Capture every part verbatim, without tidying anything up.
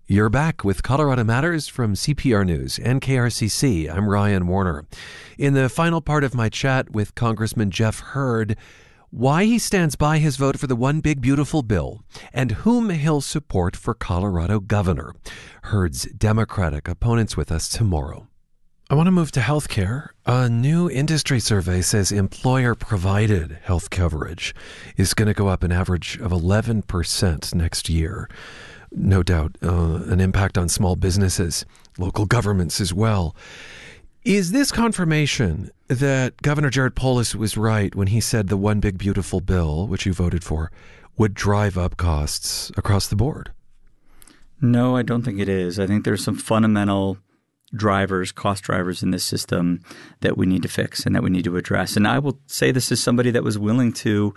You're back with Colorado Matters from C P R News and K R C C. I'm Ryan Warner. In the final part of my chat with Congressman Jeff Hurd, why he stands by his vote for the One Big Beautiful Bill and whom he'll support for Colorado governor. Hurd's Democratic opponents with us tomorrow. I want to move to healthcare. A new industry survey says employer-provided health coverage is going to go up an average of eleven percent next year. No doubt uh, an impact on small businesses, local governments as well. Is this confirmation that Governor Jared Polis was right when he said the One Big Beautiful Bill, which you voted for, would drive up costs across the board? No, I don't think it is. I think there's some fundamental drivers, cost drivers in this system that we need to fix and that we need to address. And I will say this as somebody that was willing to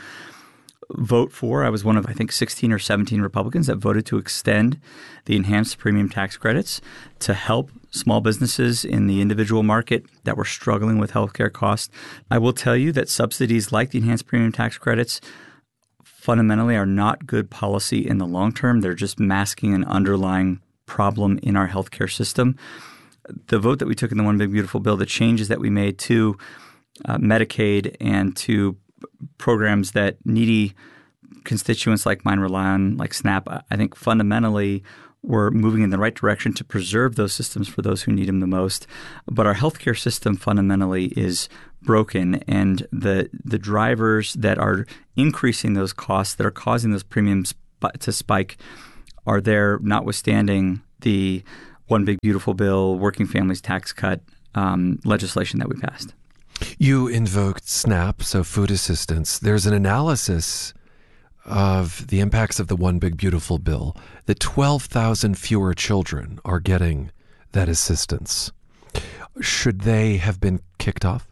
vote for. I was one of, I think, sixteen or seventeen Republicans that voted to extend the enhanced premium tax credits to help small businesses in the individual market that were struggling with healthcare costs. I will tell you that subsidies like the enhanced premium tax credits fundamentally are not good policy in the long term. They're just masking an underlying problem in our healthcare system. The vote that we took in the One Big Beautiful Bill, the changes that we made to uh, Medicaid and to programs that needy constituents like mine rely on, like SNAP, I think fundamentally we're moving in the right direction to preserve those systems for those who need them the most. But our healthcare system fundamentally is broken, and the the drivers that are increasing those costs, that are causing those premiums to spike, are there notwithstanding the One Big Beautiful Bill, Working Families Tax Cut um, legislation that we passed. You invoked SNAP, so food assistance. There's an analysis of the impacts of the One Big Beautiful Bill that twelve thousand fewer children are getting that assistance. Should they have been kicked off?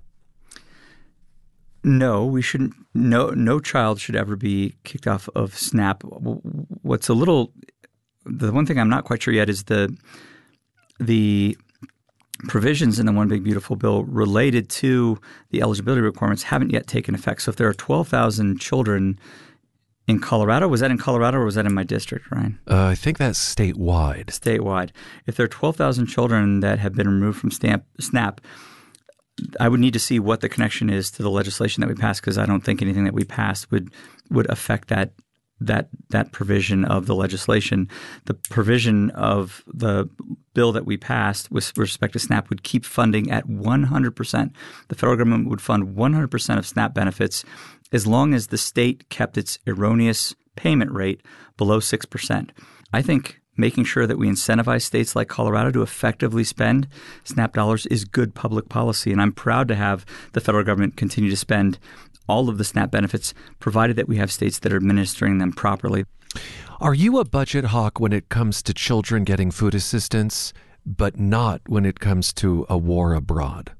No, we shouldn't. No, no child should ever be kicked off of SNAP. What's a little, the one thing I'm not quite sure yet is the the provisions in the One Big Beautiful Bill related to the eligibility requirements haven't yet taken effect. So if there are twelve thousand children in Colorado, was that in Colorado or was that in my district, Ryan? Uh, I think that's statewide. Statewide. If there are twelve thousand children that have been removed from stamp, SNAP, I would need to see what the connection is to the legislation that we passed, because I don't think anything that we passed would would affect that that that provision of the legislation. The provision of the bill that we passed with respect to SNAP would keep funding at one hundred percent. The federal government would fund one hundred percent of SNAP benefits as long as the state kept its erroneous payment rate below six percent. I think making sure that we incentivize states like Colorado to effectively spend SNAP dollars is good public policy, and I'm proud to have the federal government continue to spend all of the SNAP benefits, provided that we have states that are administering them properly. Are you a budget hawk when it comes to children getting food assistance, but not when it comes to a war abroad?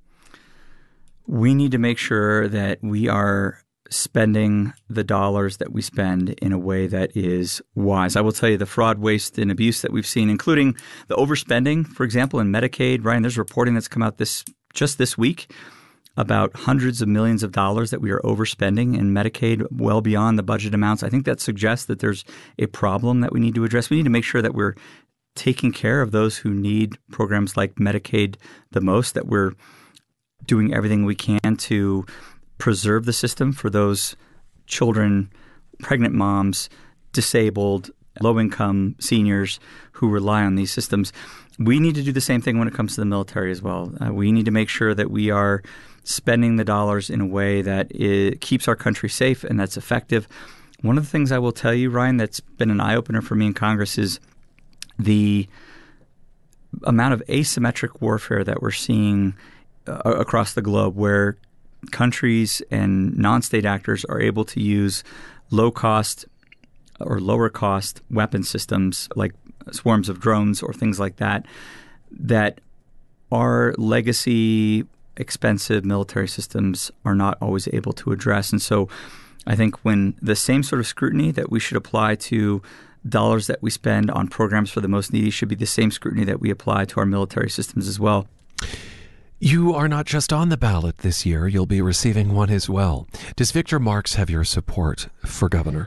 We need to make sure that we are spending the dollars that we spend in a way that is wise. I will tell you the fraud, waste, and abuse that we've seen, including the overspending, for example, in Medicaid. Ryan, there's reporting that's come out this just this week about hundreds of millions of dollars that we are overspending in Medicaid, well beyond the budget amounts. I think that suggests that there's a problem that we need to address. We need to make sure that we're taking care of those who need programs like Medicaid the most, that we're doing everything we can to preserve the system for those children, pregnant moms, disabled, low-income seniors who rely on these systems. We need to do the same thing when it comes to the military as well. Uh, we need to make sure that we are spending the dollars in a way that it keeps our country safe and that's effective. One of the things I will tell you, Ryan, that's been an eye-opener for me in Congress is the amount of asymmetric warfare that we're seeing uh, across the globe, where countries and non-state actors are able to use low-cost or lower-cost weapon systems like swarms of drones or things like that, that our legacy expensive military systems are not always able to address. And so I think when the same sort of scrutiny that we should apply to dollars that we spend on programs for the most needy should be the same scrutiny that we apply to our military systems as well. You are not just on the ballot this year, you'll be receiving one as well. Does Victor Marx have your support for governor?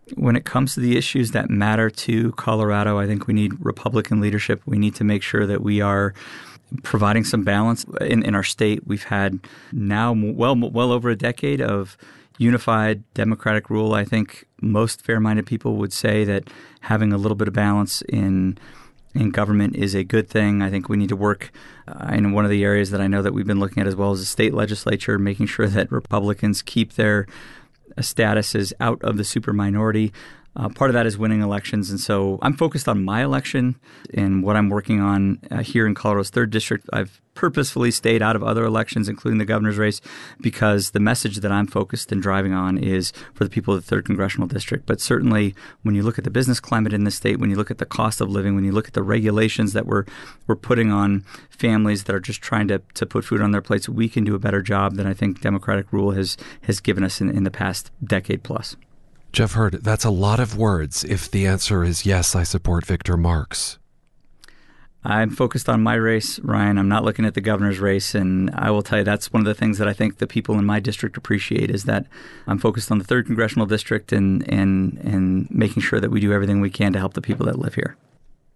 when it comes to the issues that matter to Colorado, I think we need Republican leadership. We need to make sure that we are providing some balance in, in our state. We've had now well well over a decade of unified Democratic rule. I think most fair-minded people would say that having a little bit of balance in in government is a good thing. I think we need to work uh, in one of the areas that I know that we've been looking at as well as the state legislature, making sure that Republicans keep their uh, status as out of the super minority. Uh, part of that is winning elections. And so I'm focused on my election and what I'm working on uh, here in Colorado's third district. I've purposefully stayed out of other elections, including the governor's race, because the message that I'm focused and driving on is for the people of the third congressional district. But certainly when you look at the business climate in the state, when you look at the cost of living, when you look at the regulations that we're, we're putting on families that are just trying to, to put food on their plates, we can do a better job than I think Democratic rule has, has given us in, in the past decade plus. Jeff Hurd, that's a lot of words if the answer is yes, I support Victor Marx. I'm focused on my race, Ryan. I'm not looking at the governor's race, and I will tell you that's one of the things that I think the people in my district appreciate is that I'm focused on the third congressional district and and and making sure that we do everything we can to help the people that live here.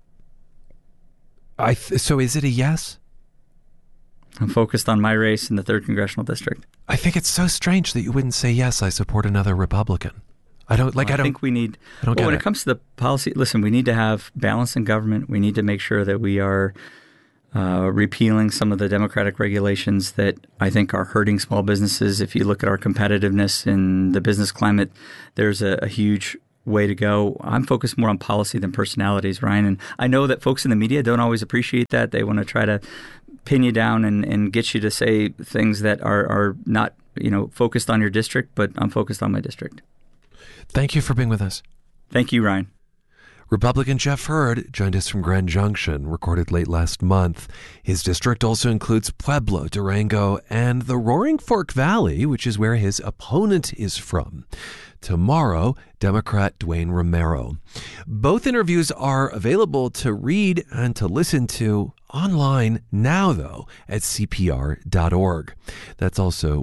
I th- so is it a yes? I'm focused on my race in the third congressional district. I think it's so strange that you wouldn't say yes, I support another Republican. I don't like. Well, I, I don't think we need. I don't well, get when it. it comes to the policy, listen. We need to have balance in government. We need to make sure that we are uh, repealing some of the Democratic regulations that I think are hurting small businesses. If you look at our competitiveness in the business climate, there's a, a huge way to go. I'm focused more on policy than personalities, Ryan. And I know that folks in the media don't always appreciate that. They want to try to pin you down and, and get you to say things that are, are not, you know, focused on your district. But I'm focused on my district. Thank you for being with us. Thank you, Ryan. Republican Jeff Hurd joined us from Grand Junction, recorded late last month. His district also includes Pueblo, Durango, and the Roaring Fork Valley, which is where his opponent is from. Tomorrow, Democrat Dwayne Romero. Both interviews are available to read and to listen to online now, though, at C P R dot org. That's also